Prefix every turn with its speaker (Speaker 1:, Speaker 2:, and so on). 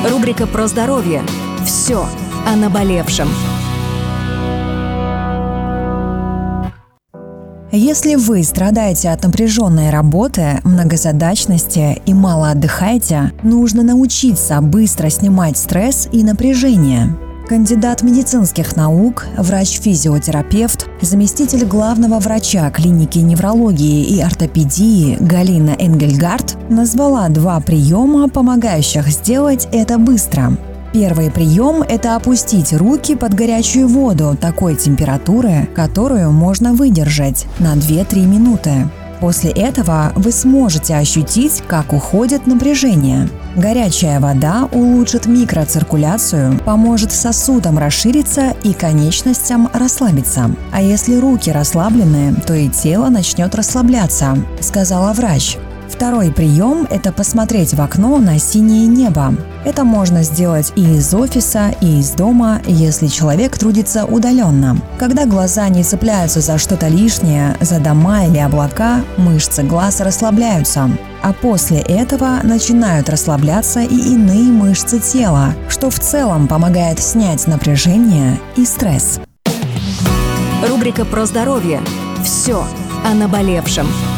Speaker 1: Рубрика про здоровье. Все о наболевшем.
Speaker 2: Если вы страдаете от напряженной работы, многозадачности и мало отдыхаете, нужно научиться быстро снимать стресс и напряжение. Кандидат медицинских наук, врач-физиотерапевт, заместитель главного врача клиники неврологии и ортопедии Галина Энгельгард назвала 2 приема, помогающих сделать это быстро. Первый прием – это опустить руки под горячую воду такой температуры, которую можно выдержать на 2-3 минуты. После этого вы сможете ощутить, как уходит напряжение. Горячая вода улучшит микроциркуляцию, поможет сосудам расшириться и конечностям расслабиться. А если руки расслаблены, то и тело начнет расслабляться, сказала врач. Второй прием – это посмотреть в окно на синее небо. Это можно сделать и из офиса, и из дома, если человек трудится удаленно. Когда глаза не цепляются за что-то лишнее, за дома или облака, мышцы глаз расслабляются. А после этого начинают расслабляться и иные мышцы тела, что в целом помогает снять напряжение и стресс.
Speaker 1: Рубрика про здоровье. Все о наболевшем.